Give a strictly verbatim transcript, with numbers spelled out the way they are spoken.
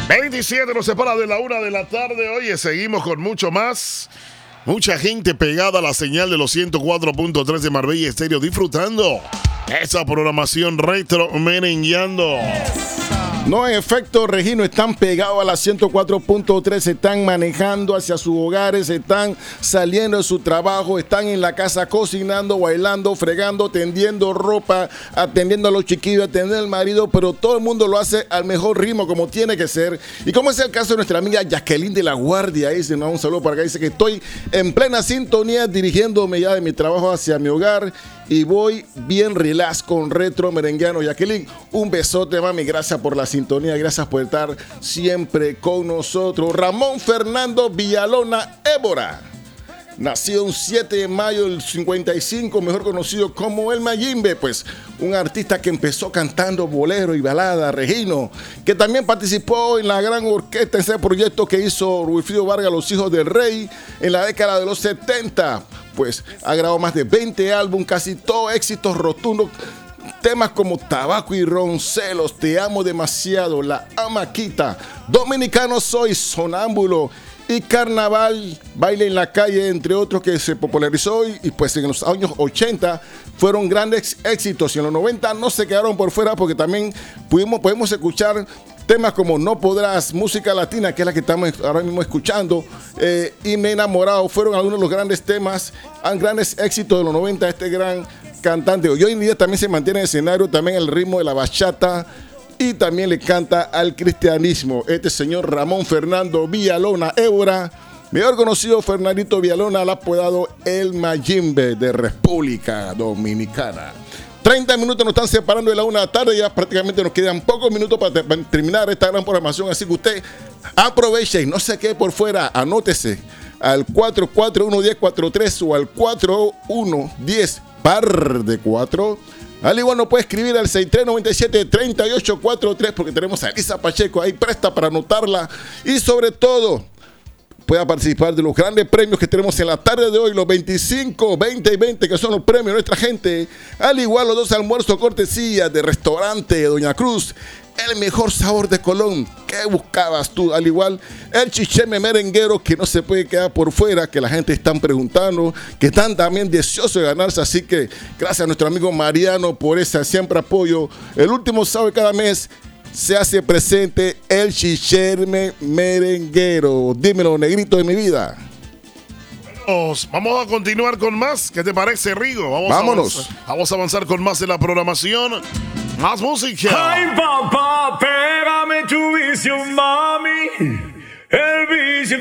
veintisiete nos separa de la una de la tarde. Oye, seguimos con mucho más. Mucha gente pegada a la señal de los ciento cuatro punto tres de Marbella Estéreo, disfrutando esa programación retro merengueando. No, en efecto, Regino, están pegados a la ciento cuatro punto tres, se están manejando hacia sus hogares, están saliendo de su trabajo, están en la casa cocinando, bailando, fregando, tendiendo ropa, atendiendo a los chiquillos, atendiendo al marido, pero todo el mundo lo hace al mejor ritmo, como tiene que ser. Y como es el caso de nuestra amiga Jacqueline de la Guardia, dice, no, un saludo para acá, dice que estoy en plena sintonía dirigiéndome ya de mi trabajo hacia mi hogar y voy bien relax con retro merenguiano. Jacqueline, un besote, mami, gracias por la sintonía, gracias por estar siempre con nosotros. Ramón Fernando Villalona Évora, nacido un siete de mayo del cincuenta y cinco, mejor conocido como el Mayimbe, pues un artista que empezó cantando bolero y balada, Regino, que también participó en la gran orquesta en ese proyecto que hizo Wilfrido Vargas, Los Hijos del Rey, en la década de los setenta. Pues ha grabado más de veinte álbumes, casi todos éxitos rotundos. Temas como Tabaco y Ron, Celos, Te Amo Demasiado, La Amaquita, Dominicano Soy, Sonámbulo y Carnaval, Baile en la Calle, entre otros, que se popularizó hoy. Y pues en los años ochenta fueron grandes éxitos y en los noventa no se quedaron por fuera, porque también pudimos, podemos escuchar temas como No Podrás, música latina, que es la que estamos ahora mismo escuchando, eh, y Me he Enamorado, fueron algunos de los grandes temas, grandes éxitos de los noventa, este gran cantante. Y hoy en día también se mantiene en el escenario, también el ritmo de la bachata, y también le canta al cristianismo. Este señor Ramón Fernando Villalona Évora, mejor conocido Fernandito Villalona, al apodado El Mayimbe de República Dominicana. treinta minutos nos están separando de la una de la tarde, ya prácticamente nos quedan pocos minutos para terminar esta gran programación, así que usted aproveche y no se quede por fuera, anótese al cuatro cuatro uno, uno cero cuatro tres o al cuatro uno uno cero par de cuatro. Al igual no puede escribir al seis tres nueve siete, tres ocho cuatro tres, porque tenemos a Elisa Pacheco ahí presta para anotarla, y sobre todo pueda participar de los grandes premios que tenemos en la tarde de hoy, los veinticinco, veinte y veinte, que son los premios de nuestra gente. Al igual los dos almuerzos cortesía de restaurante Doña Cruz, el mejor sabor de Colón. ¿Qué buscabas tú? Al igual el chicheme merenguero, que no se puede quedar por fuera, que la gente está preguntando, que están también deseosos de ganarse. Así que gracias a nuestro amigo Mariano por ese siempre apoyo. El último sábado de cada mes se hace presente el chicheme merenguero. Dímelo, negrito de mi vida. Vamos, vamos a continuar con más. ¿Qué te parece, Rigo? Vamos Vámonos. A avanzar, vamos a avanzar con más de la programación. Más música. Ay, papá, pégame tu visión, mami. El